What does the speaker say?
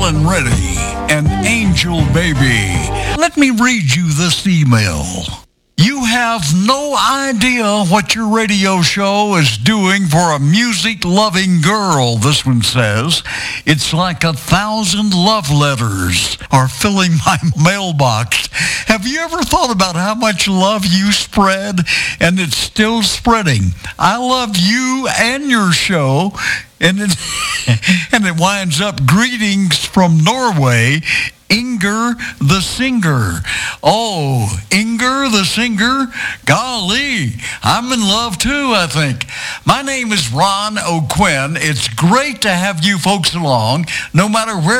Helen Reddy and Angel Baby. Let me read you this email. You have no idea what your radio show is doing for a music-loving girl, this one says. It's like 1,000 love letters are filling my mailbox. Have you ever thought about how much love you spread? And it's still spreading. I love you and your show. And it winds up, greetings from Norway, Inger the singer. Oh, Inger the singer? Golly, I'm in love too, I think. My name is Ron O'Quinn. It's great to have you folks along, no matter where